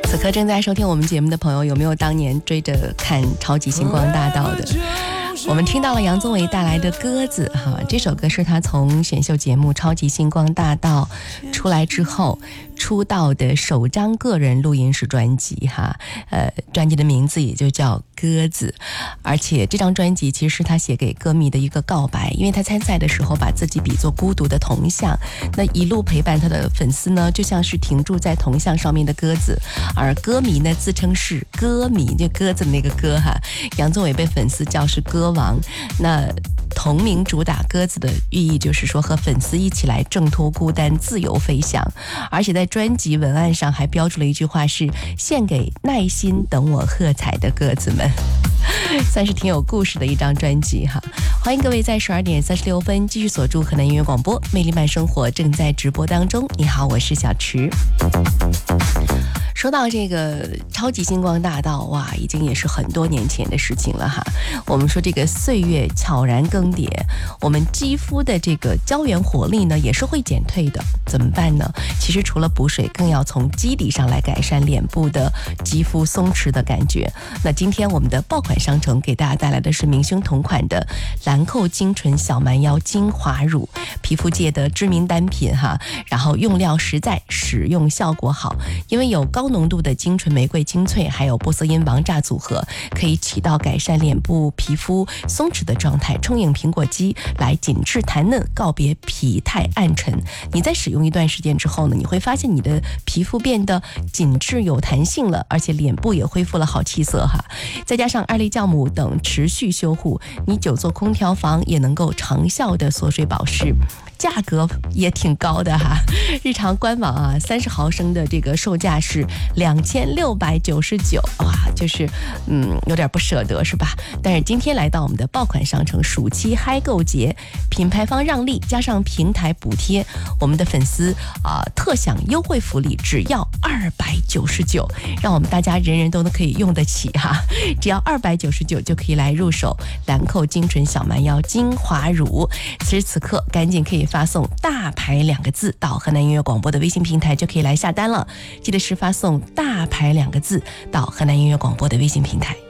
此刻正在收听我们节目的朋友，有没有当年追着看《超级星光大道》的？我们听到了杨宗纬带来的《鸽子》哈，这首歌是他从选秀节目《超级星光大道》出来之后出道的首张个人录音室专辑哈，专辑的名字也就叫《鸽子》，而且这张专辑其实是他写给歌迷的一个告白，因为他参赛的时候把自己比作孤独的铜像，那一路陪伴他的粉丝呢，就像是停驻在铜像上面的鸽子，而歌迷呢自称是歌迷，就鸽子的那个鸽哈，杨宗纬被粉丝叫是歌王，那同名主打鸽子的寓意就是说和粉丝一起来挣脱孤单，自由飞翔，而且在专辑文案上还标注了一句话是献给耐心等我喝彩的鸽子们，算是挺有故事的一张专辑哈。欢迎各位在12点36分继续锁住河南音乐广播，魅力慢生活正在直播当中。你好，我是小池。说到这个超级星光大道，哇，已经也是很多年前的事情了哈。我们说这个岁月悄然更迭，我们肌肤的这个胶原活力呢也是会减退的，怎么办呢？其实除了补水，更要从基底上来改善脸部的肌肤松弛的感觉。那今天我们的爆款商城给大家带来的是明星同款的兰蔻精纯小蛮腰精华乳，皮肤界的知名单品哈，然后用料实在，使用效果好，因为有高浓度的精纯玫瑰精粹还有波色因王炸组合，可以起到改善脸部皮肤松弛的状态，充盈苹果肌，来紧致弹嫩，告别疲态暗沉。你在使用一段时间之后呢，你会发现你的皮肤变得紧致有弹性了，而且脸部也恢复了好气色哈。再加上2类酵母等持续修护，你久坐空调房也能够长效的锁水保湿。价格也挺高的哈，日常官网啊，30毫升的这个售价是2699，哇，就是有点不舍得是吧？但是今天来到我们的爆款商城暑期嗨购节，品牌方让利加上平台补贴，我们的粉丝特享优惠福利，只要299，让我们大家人人都可以用得起哈，只要299就可以来入手兰蔻精纯小蛮腰精华乳。此时此刻赶紧可以发送大牌2个字到河南音乐广播的微信平台，就可以来下单了。记得是发送大牌2个字到河南音乐广播的微信平台。